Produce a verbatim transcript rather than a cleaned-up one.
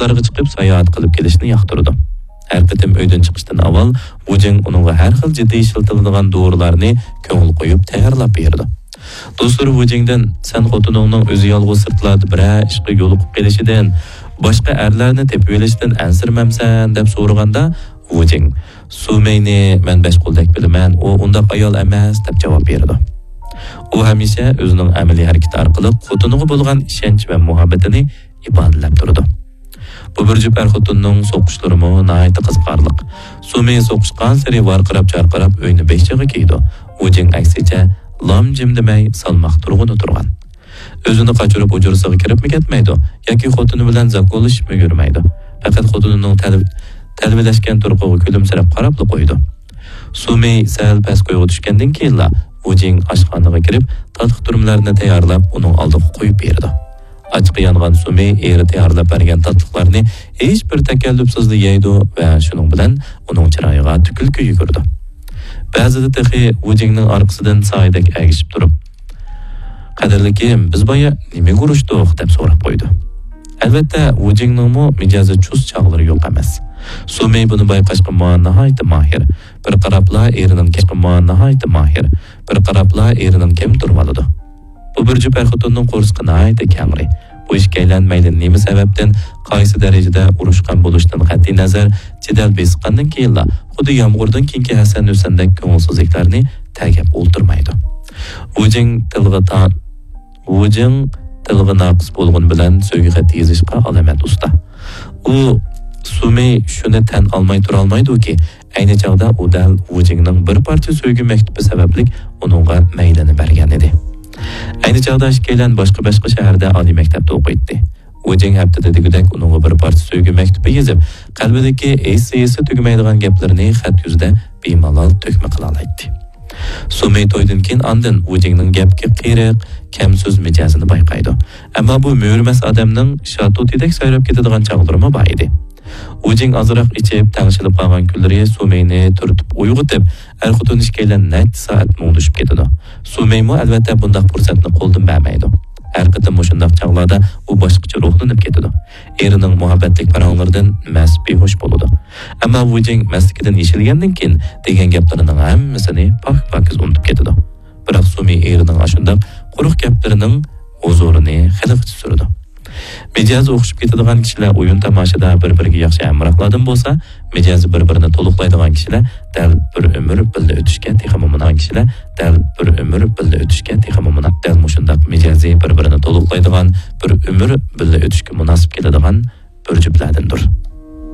yurtlarga chiqib sayohat qilib kelishni yoqtirdi. Her qitim uydan chiqishdan avval Wujing uningga har xil jiddiy ishiltiladigan dorilarni ko'ngil qo'yib tayyorlab berdi. Do'stlari Wujingdan sen xotiningning o'zi yolg'iz sirtlarda biror ishga yo'liqib kelishidan, boshqa erlarni tepib olishdan ansirmamsan deb so'raganda Wujing Sumeyni men besh qo'ldek bilaman, u undaq ayol emas deb javob berdi. U hamisha o'zining amaliy harakati orqali xotiniga bo'lgan ishonch va muhabbatini ifodalab turdi. Bu bir jup er-xotinning so'qishlari nihoyat qiziqarli. Sumey so'qishgan sari varqirab charqirab uyni beshig'i kiydi. Wujing aksicha lam jim demay salmoq turg'un o'tirgan. O'zini qochirib hujrasiga kiribmi ketmaydi yoki xotini bilan zako'lashib yurmaydi. Faqat xotinining talvilashgan turqiga kulimsirab qarab qo'ydi. Sumey sal past qo'yib tushgandan keyin Wujing oshxonaga kirib, tatliq turumlarni tayyorlab, uning oldiga qo'yib berdi. Açık yanğan Sumey eri tayyorlab bergan tatliqlarni hech bir takallufsizlik yeydi va shuning bilan uning chiroyiga tukilki yugurdi. Ba'zida taxi Wujingning orqasidan soyidek agishib turib, "Qadrlikim, biz boya nima ko'rishdik?" deb so'rab qo'ydi. Albatta, Wujingning mijozi chust chog'lari yo'q emas. Sumey buni bayqashga nihoyat mahir. Bir qarabla erining kashqi nihoyat mahir. Bir qarabla erining kim turmaladi. Bu bir jup er-xotinning qo'rsqi nihoyat kangri. Bu ishga aylanmaydi nima sababdan, qaysi darajada urushgan bo'lishdan qat'iy nazar jidal besqandan keyin xuddi yomg'irdan keyingi Hasan Husandek ko'ngilsizliklarni tagib o'ltirmaydi. Wujing tilg'a ta Wujing tilg'a naqs bo'lgan bilan so'nggi xat yozishga alamat usta. U Sumey shuni tan olmay tura olmaydi-ki, ayni chog'da u dal Wujingning bir parcha so'nggi maktubi sababli uningga maydani bergan edi. Ayni chog'da ishkaylan boshqa-boshqa shaharda oliy maktabda o'qiydi. Wujing haftada degudek uningga bir parcha so'nggi maktubi yozib, qalbidagi esi-esi tugmaydigan gaplarni xat yuzida bemalol to'kma qila oladi. Sumey to'ydan keyin andin Wujingning gapga qiyriq, kamso'z mijozini bayqaydi. Ammo bu mo'rmas odamning shatutidek sayrab ketadigan chog'lari bor edi. Wujing azroq ichib, tangshilib qolgan kunlari Sumeyni turtib uyg'otib, er-xotin ishkaylan necha soat mo'ngdishib ketadi. Sumey mo albatta bunday fursatni qo'ldan bermaydi. Har qitim shunday chog'larda u boshqacha ruhlanib ketadi. Erining muhabbatlik paranglaridan mas behush bo'ladi. Ammo Wujing maslikidan yeshilgandan keyin degan gaplarining hammasini pak-pakiz unutib ketadi. Biroq Sumey erining ashunday quruq gaplarining huzurini xilqit surdi. Mijozi o'xshib ketadigan kishilar o'yin tomoshada bir-biriga yaxshi hamrohlardan bo'lsa, mijozi bir-birini to'liqlaydigan kishilar dal bir umr birga o'tishga texmomunan kishilar dal bir umr birga o'tishga texmomunan dal mushundaq mijozi bir-birini to'liqlaydigan bir umr birga o'tishga munosib keladigan bir juftlardandir.